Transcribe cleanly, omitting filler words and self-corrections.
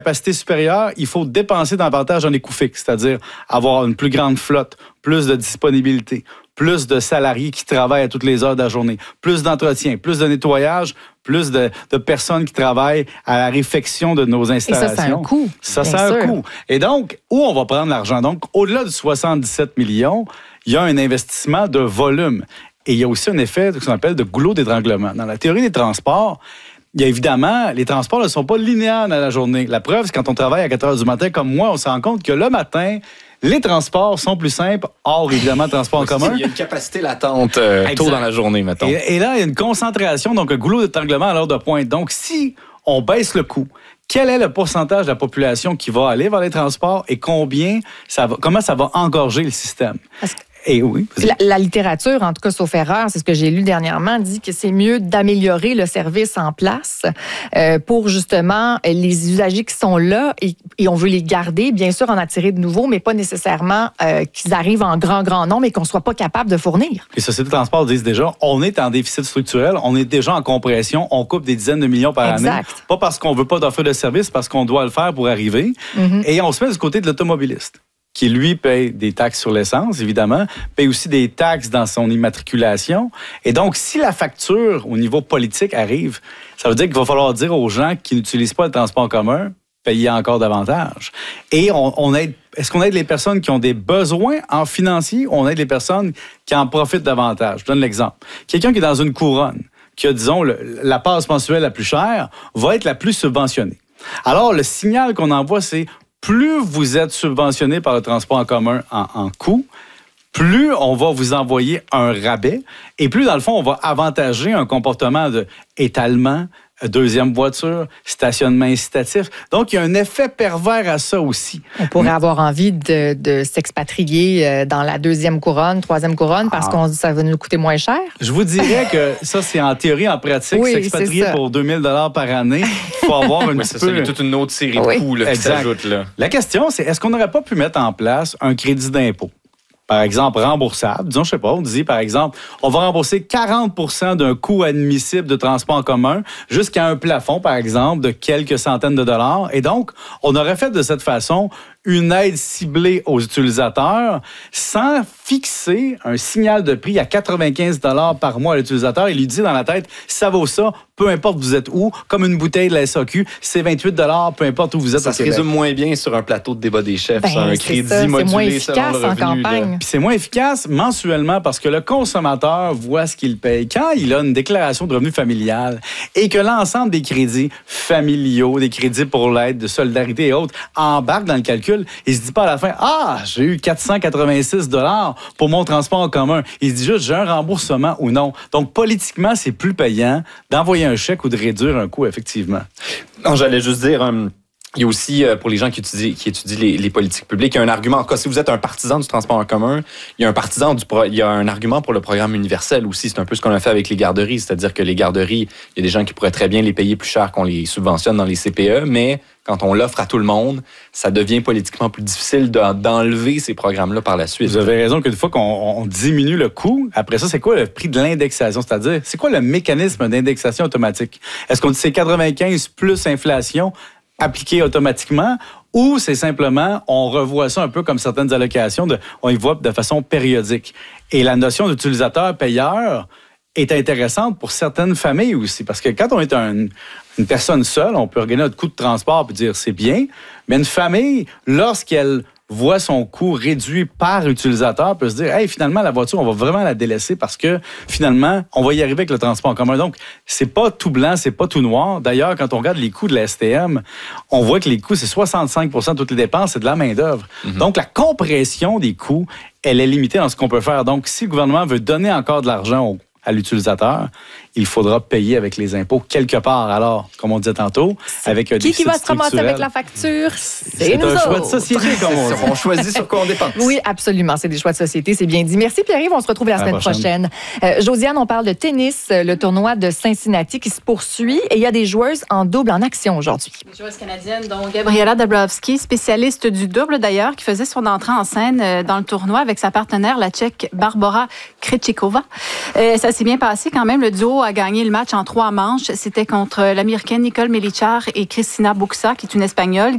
capacité supérieure, il faut dépenser davantage dans les coûts fixes, c'est-à-dire avoir une plus grande flotte, plus de disponibilité, plus de salariés qui travaillent à toutes les heures de la journée, plus d'entretien, plus de nettoyage, plus de personnes qui travaillent à la réfection de nos installations. Et ça a un coût. Ça a un coût. Et donc, où on va prendre l'argent? Donc, au-delà de 77 millions, il y a un investissement de volume. Et il y a aussi un effet, ce qu'on appelle de goulot d'étranglement. Dans la théorie des transports, il y a évidemment, les transports ne sont pas linéaires dans la journée. La preuve, c'est quand on travaille à 4 heures du matin, comme moi, on se rend compte que le matin, les transports sont plus simples. Or, évidemment, transport en commun. Il y a une capacité latente tôt dans la journée, mettons. Et là, il y a une concentration, donc un goulot d'étranglement à l'heure de pointe. Donc, si on baisse le coût, quel est le pourcentage de la population qui va aller vers les transports et comment ça va engorger le système? Et oui. La littérature, en tout cas, sauf erreur, c'est ce que j'ai lu dernièrement, dit que c'est mieux d'améliorer le service en place pour justement les usagers qui sont là et on veut les garder, bien sûr en attirer de nouveaux, mais pas nécessairement qu'ils arrivent en grand nombre et qu'on soit pas capable de fournir. Les sociétés de transport disent déjà, on est en déficit structurel, on est déjà en compression, on coupe des dizaines de millions par année. Pas parce qu'on veut pas d'offre de service, parce qu'on doit le faire pour arriver. Mm-hmm. Et on se met du côté de l'automobiliste, qui, lui, paye des taxes sur l'essence, évidemment, paye aussi des taxes dans son immatriculation. Et donc, si la facture au niveau politique arrive, ça veut dire qu'il va falloir dire aux gens qui n'utilisent pas le transport en commun, payer encore davantage. Et est-ce qu'on aide les personnes qui ont des besoins en financier ou on aide les personnes qui en profitent davantage? Je donne l'exemple. Quelqu'un qui est dans une couronne, qui a, disons, la passe mensuelle la plus chère, va être la plus subventionnée. Alors, le signal qu'on envoie, c'est plus vous êtes subventionné par le transport en commun en coût, plus on va vous envoyer un rabais et plus, dans le fond, on va avantager un comportement d'étalement, deuxième voiture, stationnement incitatif. Donc, il y a un effet pervers à ça aussi. On pourrait avoir envie de s'expatrier dans la deuxième couronne, troisième couronne, parce que ça va nous coûter moins cher. Je vous dirais que ça, c'est en théorie, en pratique. Oui, s'expatrier pour 2 000 $ par année, il faut avoir un petit peu... Ça, il y a toute une autre série de coûts qui s'ajoutent là. La question, c'est est-ce qu'on n'aurait pas pu mettre en place un crédit d'impôt? Par exemple, remboursable. Disons, je sais pas, on dit, par exemple, on va rembourser 40 % d'un coût admissible de transport en commun jusqu'à un plafond, par exemple, de quelques centaines de dollars. Et donc, on aurait fait de cette façon une aide ciblée aux utilisateurs sans fixer un signal de prix à 95 $ par mois à l'utilisateur. Il lui dit dans la tête, ça vaut ça, peu importe vous êtes où, comme une bouteille de la SAQ, c'est 28 $, peu importe où vous êtes. Ça se résume moins bien sur un plateau de débat des chefs, sur un crédit modulé selon le revenu. Puis c'est moins efficace mensuellement parce que le consommateur voit ce qu'il paye. Quand il a une déclaration de revenu familial et que l'ensemble des crédits familiaux, des crédits pour l'aide, de solidarité et autres embarquent dans le calcul, il se dit pas à la fin, j'ai eu 486 $ pour mon transport en commun. Il se dit juste, j'ai un remboursement ou non. Donc, politiquement, c'est plus payant d'envoyer un chèque ou de réduire un coût, effectivement. Non, j'allais juste dire... Il y a aussi, pour les gens qui étudient les politiques publiques, il y a un argument. En tout cas, si vous êtes un partisan du transport en commun, il y a un argument pour le programme universel aussi. C'est un peu ce qu'on a fait avec les garderies. C'est-à-dire que les garderies, il y a des gens qui pourraient très bien les payer plus cher qu'on les subventionne dans les CPE, mais quand on l'offre à tout le monde, ça devient politiquement plus difficile d'enlever ces programmes-là par la suite. Vous avez raison qu'une fois qu'on diminue le coût, après ça, c'est quoi le prix de l'indexation? C'est-à-dire, c'est quoi le mécanisme d'indexation automatique? Est-ce qu'on dit c'est 95 plus inflation appliqué automatiquement ou c'est simplement, on revoit ça un peu comme certaines allocations, on y voit de façon périodique. Et la notion d'utilisateur-payeur est intéressante pour certaines familles aussi, parce que quand on est une personne seule, on peut regarder notre coût de transport et dire c'est bien, mais une famille, lorsqu'elle voit son coût réduit par utilisateur, peut se dire, hey, finalement, la voiture, on va vraiment la délaisser parce que, finalement, on va y arriver avec le transport en commun. Donc, c'est pas tout blanc, c'est pas tout noir. D'ailleurs, quand on regarde les coûts de la STM, on voit que les coûts, c'est 65 % de toutes les dépenses, c'est de la main-d'œuvre. Mm-hmm. Donc, la compression des coûts, elle est limitée dans ce qu'on peut faire. Donc, si le gouvernement veut donner encore de l'argent à l'utilisateur, il faudra payer avec les impôts quelque part. Alors, comme on disait tantôt, avec un déficit qui va se ramasser avec la facture? C'est un choix de société, comme on dit. On choisit sur quoi on dépense. Oui, absolument. C'est des choix de société, c'est bien dit. Merci Pierre-Yves, on se retrouve la semaine prochaine. Josiane, on parle de tennis, le tournoi de Cincinnati qui se poursuit et il y a des joueuses en double en action aujourd'hui. Une joueuse canadienne, dont Gabriela Dabrowski, spécialiste du double d'ailleurs, qui faisait son entrée en scène dans le tournoi avec sa partenaire, la Tchèque Barbora Krejcikova. Ça s'est bien passé quand même. Le duo a gagné le match en 3 manches. C'était contre l'Américaine Nicole Melichar et Cristina Buxa, qui est une Espagnole.